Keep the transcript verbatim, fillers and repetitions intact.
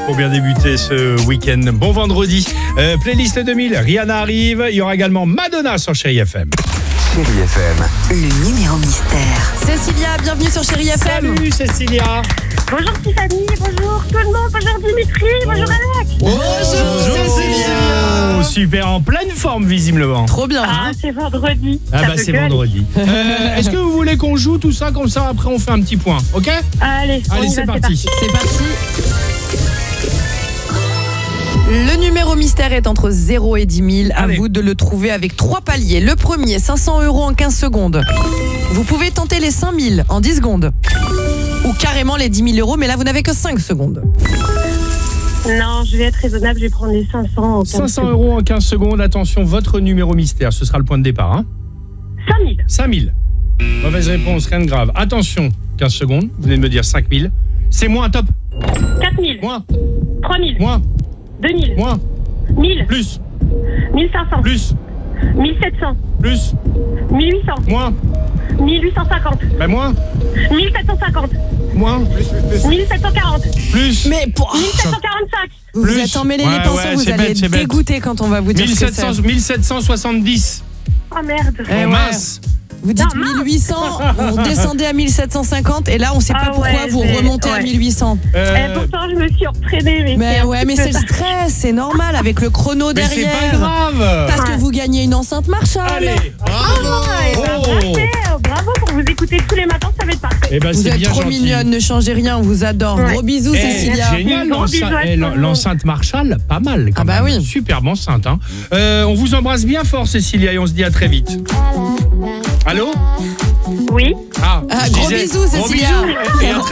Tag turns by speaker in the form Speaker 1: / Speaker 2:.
Speaker 1: pour bien débuter ce week-end. Bon vendredi. Euh, playlist deux mille, Rihanna arrive. Il y aura également Madonna sur Chérie F M.
Speaker 2: Chérie F M.
Speaker 3: Le numéro mystère.
Speaker 4: Cécilia, bienvenue sur Chérie F M.
Speaker 1: Salut Cécilia.
Speaker 5: Bonjour Tiffany, bonjour tout le monde, bonjour Dimitri, bonjour Alex.
Speaker 1: Bonjour Cécilia. Oh, super, en pleine forme visiblement.
Speaker 4: Trop bien.
Speaker 5: Ah,
Speaker 4: Hein
Speaker 5: c'est vendredi.
Speaker 1: Ah
Speaker 5: ça
Speaker 1: bah
Speaker 5: peut
Speaker 1: c'est
Speaker 5: que aller.
Speaker 1: vendredi. Euh, Est-ce que vous voulez qu'on joue tout ça comme ça, après on fait un petit point, ok?
Speaker 5: Allez, on
Speaker 1: Allez,
Speaker 5: y
Speaker 1: c'est
Speaker 5: va,
Speaker 1: parti.
Speaker 4: C'est parti. Le numéro mystère est entre zéro et dix mille. À
Speaker 1: Allez.
Speaker 4: vous de le trouver avec trois paliers. Le premier, cinq cents euros en quinze secondes. Vous pouvez tenter les cinq mille en dix secondes. Ou carrément les dix mille euros, mais là vous n'avez que cinq secondes.
Speaker 5: Non, je vais être raisonnable, je vais prendre les cinq cents. en quinze
Speaker 1: cinq cents
Speaker 5: secondes.
Speaker 1: euros en quinze secondes. Attention, votre numéro mystère, ce sera le point de départ. Hein.
Speaker 5: cinq mille.
Speaker 1: cinq mille. Mauvaise réponse, rien de grave. Attention, quinze secondes. Vous venez de me dire cinq mille. C'est moins, top.
Speaker 5: quatre mille.
Speaker 1: Moins,
Speaker 5: trois mille.
Speaker 1: moins,
Speaker 5: deux mille.
Speaker 1: moins,
Speaker 5: mille.
Speaker 1: plus,
Speaker 5: mille cinq cents.
Speaker 1: plus,
Speaker 5: mille sept cents.
Speaker 1: plus,
Speaker 5: mille huit cents.
Speaker 1: moins,
Speaker 5: mille huit cent cinquante.
Speaker 1: ben moins,
Speaker 5: mille sept cent cinquante.
Speaker 1: moins,
Speaker 5: mille sept cent quarante.
Speaker 1: plus.
Speaker 4: Mais pour...
Speaker 5: mille sept cent quarante-cinq.
Speaker 4: vous
Speaker 1: Plus.
Speaker 4: vous êtes emmêlés
Speaker 1: Ouais,
Speaker 4: les pinceaux,
Speaker 1: ouais,
Speaker 4: vous
Speaker 1: c'est
Speaker 4: allez
Speaker 1: bête, c'est
Speaker 4: être
Speaker 1: bête.
Speaker 4: dégoûtés quand on va vous dire ce que c'est.
Speaker 1: mille sept cents, mille sept cent soixante-dix.
Speaker 5: Oh merde.
Speaker 4: Eh
Speaker 1: Oh,
Speaker 4: ouais.
Speaker 1: mince.
Speaker 4: Vous dites
Speaker 5: Non, mince.
Speaker 4: mille huit cents, vous redescendez à mille sept cent cinquante et là on sait pas
Speaker 5: Ah
Speaker 4: pourquoi
Speaker 5: ouais,
Speaker 4: vous
Speaker 5: c'est-
Speaker 4: remontez à
Speaker 5: ouais.
Speaker 4: mille huit cents.
Speaker 1: Euh,
Speaker 5: Eh, pourtant, je me suis entraînée. Mais,
Speaker 4: Mais
Speaker 5: c'est un
Speaker 4: ouais,
Speaker 5: petit
Speaker 4: mais
Speaker 5: peu
Speaker 4: c'est le
Speaker 5: ça.
Speaker 4: stress, c'est normal avec le chrono
Speaker 1: mais c'est
Speaker 4: derrière.
Speaker 1: pas grave.
Speaker 4: Parce que
Speaker 5: Ouais.
Speaker 4: vous gagnez une enceinte Marshall.
Speaker 1: Allez.
Speaker 5: Ah, eh ben,
Speaker 1: Oh.
Speaker 5: parfait. Bravo pour vous écouter tous les matins, ça va être parfait.
Speaker 1: Eh ben,
Speaker 4: Vous
Speaker 1: c'est
Speaker 4: êtes
Speaker 1: bien
Speaker 4: trop
Speaker 1: gentil.
Speaker 4: mignonne, ne changez rien, on vous adore.
Speaker 5: Ouais.
Speaker 4: Gros bisous
Speaker 1: Eh,
Speaker 4: Cécilia.
Speaker 1: génial,
Speaker 5: Gros bisous
Speaker 1: l'enceinte,
Speaker 5: à
Speaker 1: eh,
Speaker 5: tout le monde.
Speaker 1: l'enceinte Marshall, pas mal quand
Speaker 4: Ah bah
Speaker 1: même.
Speaker 4: oui.
Speaker 1: Superbe enceinte. Hein. Euh, on vous embrasse bien fort Cécilia et on se dit à très vite. Allô?
Speaker 5: Oui.
Speaker 1: Ah,
Speaker 4: Ah,
Speaker 1: je
Speaker 4: gros
Speaker 1: disais,
Speaker 4: bisous,
Speaker 1: gros
Speaker 4: Cécilia.
Speaker 1: bisous et à